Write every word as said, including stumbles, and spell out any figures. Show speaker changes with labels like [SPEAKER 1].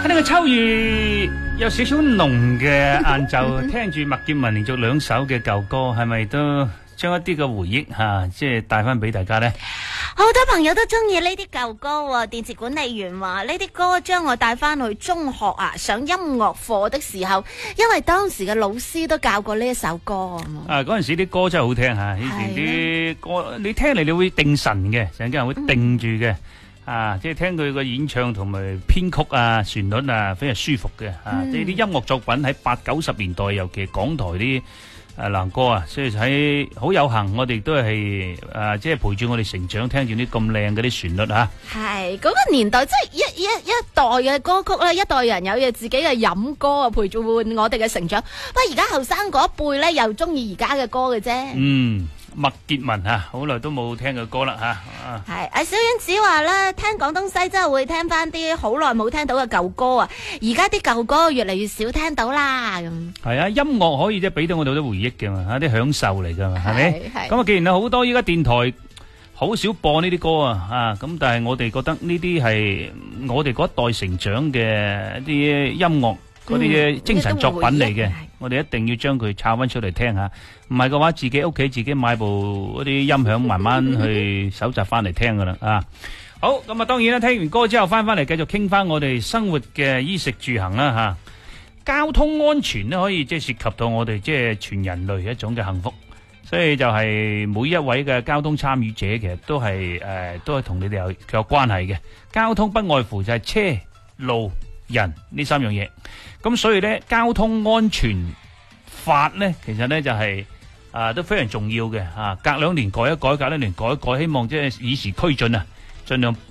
[SPEAKER 1] 喺呢個秋雨有少少濃嘅晏晝，聽住麥潔文連續兩首嘅舊歌，係咪都將一啲嘅回憶吓，即係帶翻俾大家呢？
[SPEAKER 2] 好多朋友都中意呢啲舊歌喎。電視管理員話呢啲歌將我帶翻去中學啊，上音樂課的時候，因為當時嘅老師都教過呢一首歌啊。
[SPEAKER 1] 嗰陣時啲歌真係好聽吓，以前啲歌你聽嚟你會定神嘅，成個人會定住嘅。啊，即係聽佢個演唱同埋編曲啊、旋律啊，非常舒服嘅。啊，即係啲音樂作品喺八九十年代，尤其係港台啲誒男歌啊，所以喺好有幸，我哋都係誒，即係陪住我哋成長，聽住啲咁靚嗰啲旋律吓。
[SPEAKER 2] 係嗰個年代，即係一一一代嘅歌曲咧，一代人有嘢自己嘅飲歌啊，陪住我哋嘅成長。不過而家後生嗰一輩咧，又中意而家嘅歌嘅啫。
[SPEAKER 1] 嗯。麥潔文吓，好耐都冇聽過歌啦吓。
[SPEAKER 2] 係阿小丸子話咧，聽廣東西真係會聽翻啲好耐冇聽到嘅舊歌啊！而家啲舊歌越嚟越少聽到啦。咁
[SPEAKER 1] 係啊，音樂可以即係俾到我哋好多回憶嘅嘛，啲享受嚟噶嘛，係咪？咁啊，既然有好多依家電台好少播呢啲歌啊，啊咁，但係我哋覺得呢啲係我哋嗰一代成長嘅一啲音樂嗰啲精神作品嚟嘅。我哋一定要將佢抄翻出嚟聽下，唔係嘅話，自己屋企自己買部嗰啲音響，慢慢去搜集翻嚟聽噶啦啊！好，咁啊，當然啦，聽完歌之後翻翻嚟繼續傾翻我哋生活嘅衣食住行啦吓。交通安全咧，可以即係涉及到我哋即係全人類一種嘅幸福，所以就係每一位嘅交通參與者，其實都係誒都係同你哋有有關係嘅。交通不外乎就係車、路、人呢三樣嘢。咁所以咧，交通安全法咧，其實咧就係、是、啊都非常重要嘅啊。隔兩年改一改，隔兩年改一改，希望即係與時俱進啊，盡量